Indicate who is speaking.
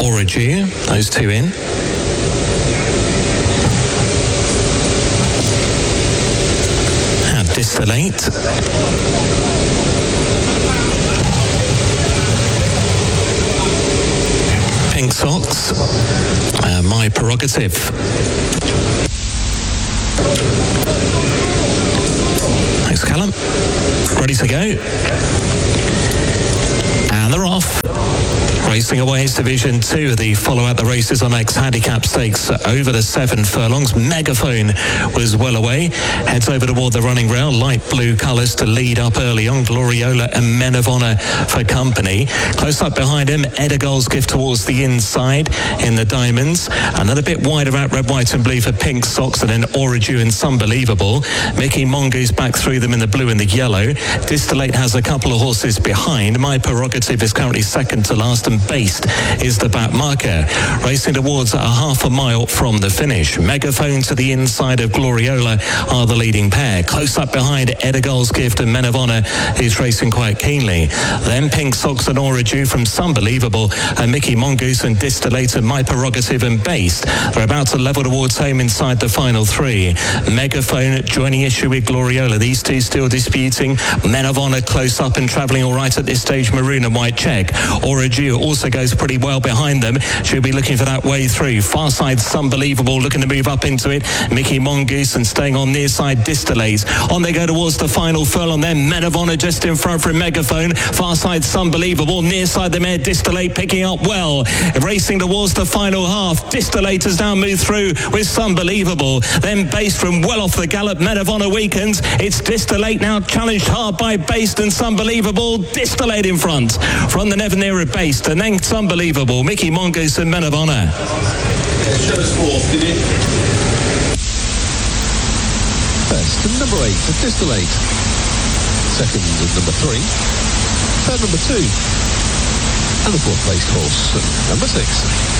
Speaker 1: Oriju, those two in. Distillate. Pink Socks, My Prerogative. Thanks, Callum. Ready to go. And they're off. Racing away is Division 2. The follow-out the races on X-Handicap Stakes over the 7 furlongs. Megaphone was well away. Heads over toward the running rail. Light blue colours to lead up early on. Gloriola and Men of Honour for company. Close up behind him, Edgar's Gift towards the inside in the diamonds. Another bit wider out, red, white and blue for Pink Socks, and then Oriju and Sunbelievable. Mickey Mongoose back through them in the blue and the yellow. Distillate has a couple of horses behind. My Prerogative is currently second to last, and Based is the back marker. Racing towards a half a mile from the finish. Megaphone to the inside of Gloriola are the leading pair. Close up behind Edgar's Gift and Men of Honour is racing quite keenly. Then Pink Socks and Oriju from Sunbelievable, and Mickey Mongoose and Distillate and My Prerogative and Based. They're about to level towards home inside the final 3. Megaphone joining issue with Gloriola. These two still disputing. Men of Honour close up and travelling all right at this stage, maroon and white check. Oriju also goes pretty well behind them. She'll be looking for that way through. Far side Sunbelievable looking to move up into it. Mickey Mongoose and staying on near side Distillate. On they go towards the final furlong then. Men of Honour just in front for Megaphone. Far side Sunbelievable. Near side the mare Distillate picking up well. Racing towards the final half. Distillate has now moved through with Sunbelievable. Then Based from well off the gallop. Men of Honour weakens. It's Distillate now challenged hard by Based and Sunbelievable. Distillate in front. From the never nearer Based. And then Sunbelievable, Mickey Mongoose and Men of Honour.
Speaker 2: Show us fourth, did it?
Speaker 3: First and number 8 for Distillate. Second and number 3. Third number 2. And the fourth placed horse, number 6.